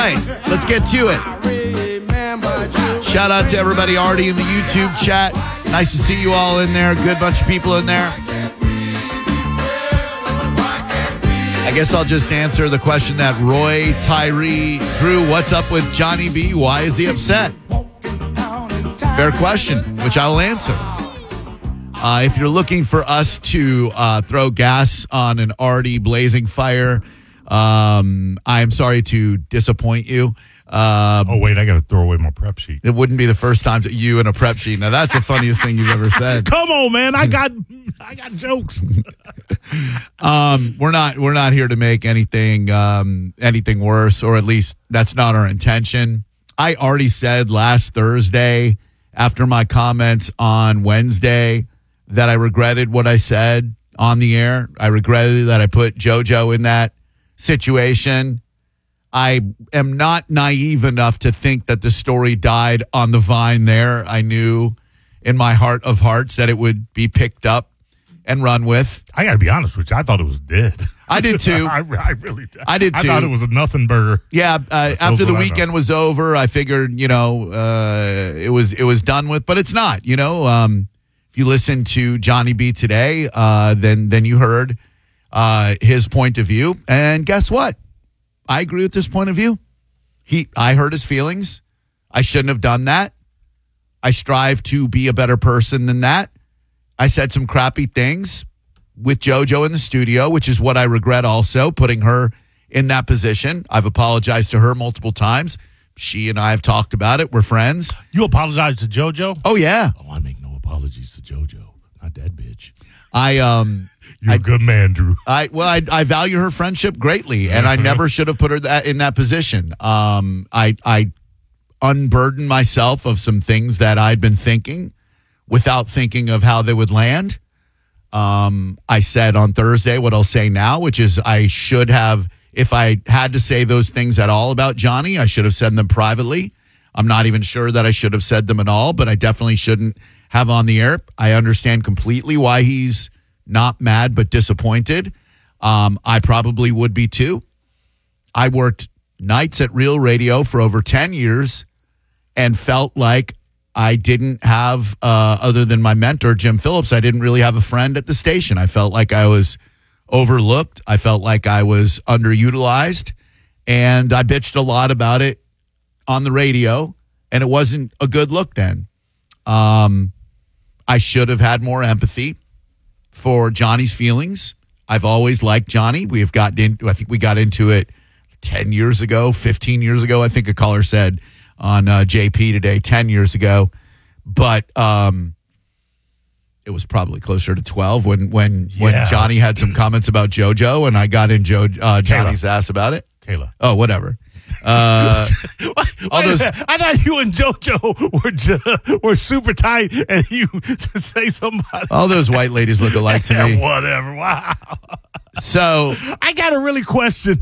right, let's get to it. Shout out to everybody already in the YouTube chat. Nice to see you all in there. Good bunch of people in there. I guess I'll just answer the question that Roy, Tyree, Drew, what's up with Johnny B? Why is he upset? Fair question, which I will answer. If you're looking for us to throw gas on an already blazing fire, I'm sorry to disappoint you. Wait, I got to throw away my prep sheet. It wouldn't be the first time that you in a prep sheet. Now, that's the funniest thing you've ever said. Come on, man. I got jokes. We're not here to make anything worse, or at least that's not our intention. I already said last Thursday after my comments on Wednesday that I regretted what I said on the air. I regretted that I put JoJo in that situation. I am not naive enough to think that the story died on the vine there. I knew in my heart of hearts that it would be picked up and run with. I got to be honest with you. I thought it was dead. I did too. I really did. I did too. I thought it was a nothing burger. Yeah. After the weekend was over, I figured, it was done with, but it's not. If you listen to Johnny B today, then you heard his point of view, and guess what? I agree with this point of view. I hurt his feelings. I shouldn't have done that. I strive to be a better person than that. I said some crappy things with JoJo in the studio, which is what I regret also, putting her in that position. I've apologized to her multiple times. She and I have talked about it. We're friends. You apologize to JoJo? Oh, yeah. Oh, I make no apologies to JoJo. Not that bitch. You're a good man, Drew. I value her friendship greatly, and I never should have put her in that position. I unburdened myself of some things that I'd been thinking without thinking of how they would land. I said on Thursday what I'll say now, which is I should have, if I had to say those things at all about Johnny, I should have said them privately. I'm not even sure that I should have said them at all, but I definitely shouldn't have on the air. I understand completely why he's not mad but disappointed. I probably would be too. I worked nights at Real Radio for over 10 years and felt like I didn't have, other than my mentor, Jim Phillips, I didn't really have a friend at the station. I felt like I was overlooked. I felt like I was underutilized, and I bitched a lot about it on the radio, and it wasn't a good look then. I should have had more empathy for Johnny's feelings. I've always liked Johnny. I think we got into it 10 years ago, 15 years ago. I think a caller said on JP today, 10 years ago. But it was probably closer to 12 when Johnny had some comments about JoJo, and I got in Johnny's ass about it. Kayla. Oh, whatever. I thought you and JoJo were super tight, and you say somebody. All those white ladies look alike to me. Whatever. Wow. So I gotta really question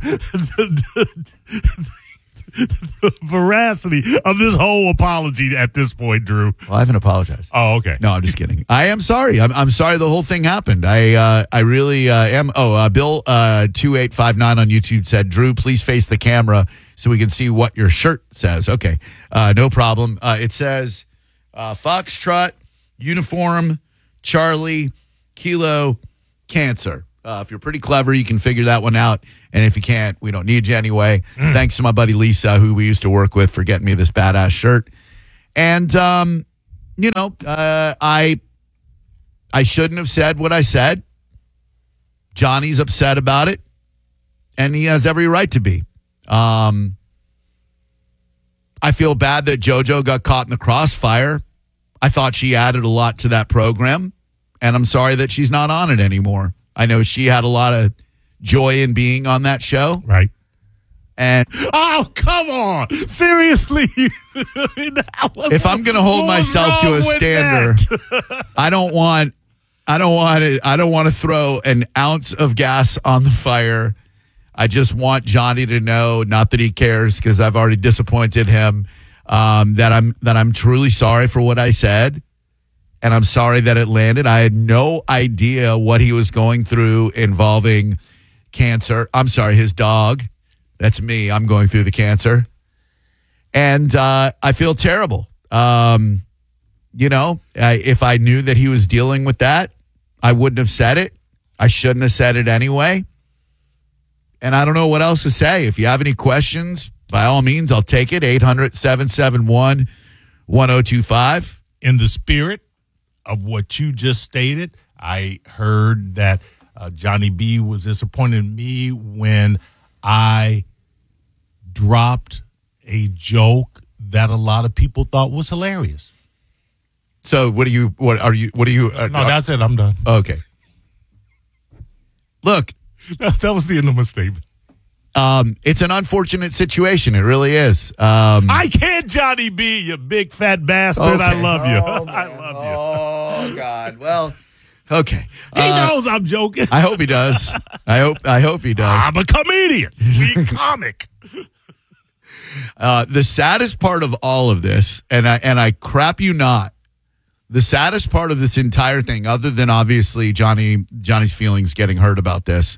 the veracity of this whole apology at this point, Drew. Well, I haven't apologized. Oh, okay. No, I'm just kidding. I am sorry. I'm sorry the whole thing happened. I really am. Bill 2859 on YouTube said, Drew, please face the camera so we can see what your shirt says. Okay, no problem. It says Foxtrot, Uniform, Charlie, Kilo, Cancer. If you're pretty clever, you can figure that one out. And if you can't, we don't need you anyway. Thanks to my buddy Lisa, who we used to work with, for getting me this badass shirt. And, I shouldn't have said what I said. Johnny's upset about it, and he has every right to be. I feel bad that JoJo got caught in the crossfire. I thought she added a lot to that program, and I'm sorry that she's not on it anymore. I know she had a lot of joy in being on that show. Right. And oh, come on. Seriously. If I'm going to hold myself to a standard, I don't want to throw an ounce of gas on the fire. I just want Johnny to know, not that he cares because I've already disappointed him, that I'm truly sorry for what I said. And I'm sorry that it landed. I had no idea what he was going through involving cancer. I'm sorry, his dog. That's me. I'm going through the cancer. And I feel terrible. If I knew that he was dealing with that, I wouldn't have said it. I shouldn't have said it anyway. And I don't know what else to say. If you have any questions, by all means, I'll take it. 800-771-1025. In the spirit of what you just stated, I heard that Johnny B was disappointed in me when I dropped a joke that a lot of people thought was hilarious. So what are you? No, that's it. I'm done. Okay. Look, that was the end of my statement. it's an unfortunate situation. It really is. I can't, Johnny B, you big fat bastard. Okay. I love you. Oh, I love you. Oh God. Well, okay. He knows I'm joking. I hope he does. I hope he does. I'm a comedian. Be comic. The saddest part of all of this, and I crap you not, the saddest part of this entire thing, other than obviously Johnny's feelings getting hurt about this,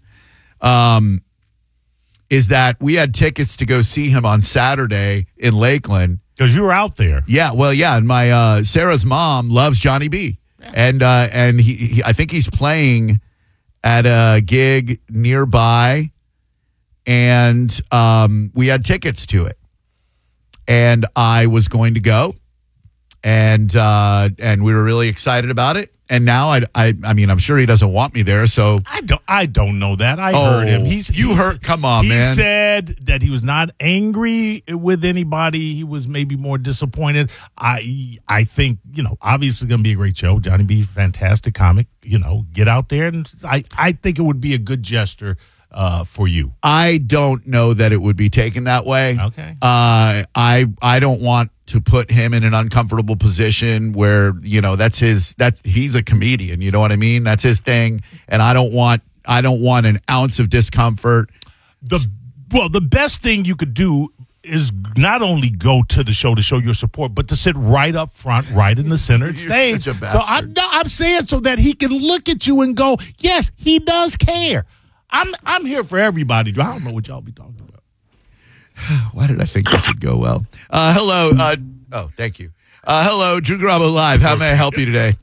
is that we had tickets to go see him on Saturday in Lakeland. Because you were out there. Yeah, well, yeah, and my Sarah's mom loves Johnny B, and he I think he's playing at a gig nearby, and we had tickets to it, and I was going to go, and we were really excited about it. And now I mean, I'm sure he doesn't want me there. So I don't know that. I heard him. Come on, man. He said that he was not angry with anybody. He was maybe more disappointed. I think, obviously going to be a great show. Johnny B, fantastic comic. Get out there, and I think it would be a good gesture for you. I don't know that it would be taken that way. Okay. I don't want to put him in an uncomfortable position where, he's a comedian, you know what I mean? That's his thing. And I don't want an ounce of discomfort. The best thing you could do is not only go to the show to show your support, but to sit right up front, right in the center stage. Such a bastard. So I'm saying so that he can look at you and go, yes, he does care. I'm here for everybody. I don't know what y'all be talking about. Why did I think this would go well? Hello. Thank you. Hello, Drew Garabo Live. How may I help you today?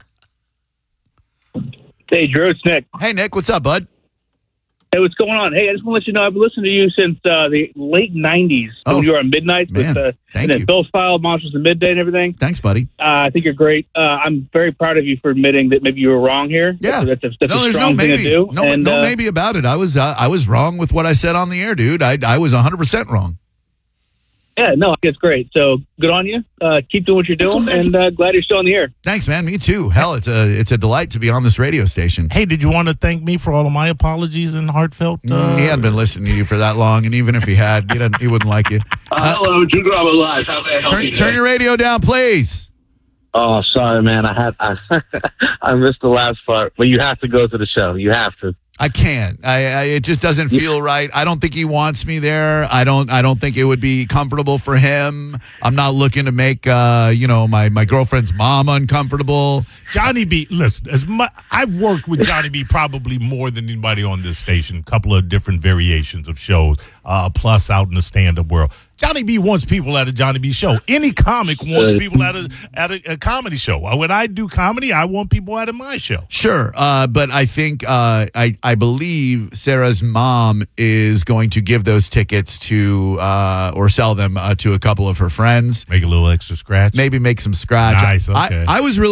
Hey, Drew, it's Nick. Hey, Nick. What's up, bud? Hey, what's going on? Hey, I just want to let you know I've been listening to you since the late 90s when you were on Midnight. Man, thank you. Bill File, Monsters of Midday and everything. Thanks, buddy. I think you're great. I'm very proud of you for admitting that maybe you were wrong here. Yeah. That's a there's strong no thing maybe. to do. No maybe about it. I was wrong with what I said on the air, dude. I was 100% wrong. Yeah, no, it's great. So good on you. Keep doing what you're doing, and glad you're still on the air. Thanks, man. Me too. Hell, it's a delight to be on this radio station. Hey, did you want to thank me for all of my apologies and heartfelt? He hadn't been listening to you for that long, and even if he had, he wouldn't like you. Hello, Drew Garabo Live. How may I help you? Turn your radio down, please. Oh, sorry, man. I missed the last part, but you have to go to the show. You have to. I can't. It just doesn't feel right. I don't think he wants me there. I don't think it would be comfortable for him. I'm not looking to make my girlfriend's mom uncomfortable. Johnny B, listen, I've worked with Johnny B probably more than anybody on this station. A couple of different variations of shows, plus out in the stand-up world. Johnny B wants people at a Johnny B show. Any comic wants people at a comedy show. When I do comedy, I want people at my show. Sure, but I think I believe Sarah's mom is going to give those tickets to or sell them to a couple of her friends. Make a little extra scratch. Maybe make some scratch. Nice. Okay. I was really